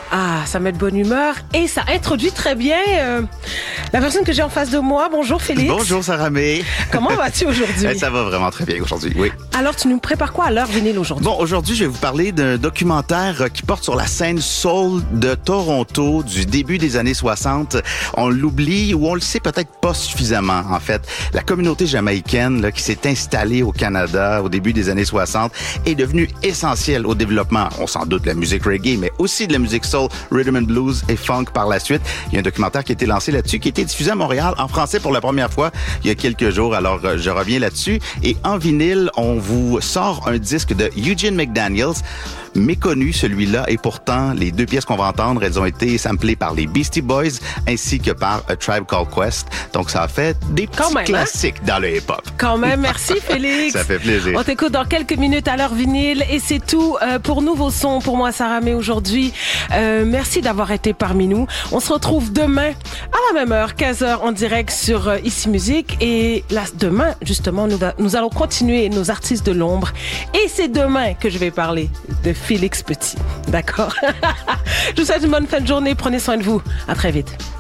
Ah, ça met de bonne humeur et ça introduit très bien la personne que j'ai en face de moi. Bonjour Félix. Bonjour Saramé. Comment vas-tu aujourd'hui? Ça va vraiment très bien aujourd'hui, oui. Alors, tu nous prépares quoi à l'heure vinyle aujourd'hui? Bon, aujourd'hui, je vais vous parler d'un documentaire qui porte sur la scène soul de Toronto du début des années 60. On l'oublie ou on le sait peut-être pas suffisamment, en fait. La communauté jamaïcaine là, qui s'est installée au Canada au début des années 60 est devenue essentielle au développement, on s'en doute, de la musique reggae, mais aussi de la musique soul, rhythm and blues et funk par la suite. Il y a un documentaire qui a été lancé là-dessus, qui a été diffusé à Montréal en français pour la première fois il y a quelques jours. Alors, je reviens là-dessus. Et en vinyle, on vous sort un disque de Eugene McDaniels, méconnu celui-là, et pourtant, les deux pièces qu'on va entendre, elles ont été samplées par les Beastie Boys ainsi que par A Tribe Called Quest. Donc, ça a fait des petits classiques dans le hip-hop. Quand même, merci Félix. Ça fait plaisir. On t'écoute dans quelques minutes à l'heure vinyle et c'est tout pour Nouveau Son. Pour moi, Saramé, aujourd'hui. Merci d'avoir été parmi nous. On se retrouve demain à la même heure, 15h en direct sur Ici Musique. Et là, demain, justement, nous allons continuer nos artistes de l'ombre. Et c'est demain que je vais parler de Félix Petit. D'accord? Je vous souhaite une bonne fin de journée. Prenez soin de vous. À très vite.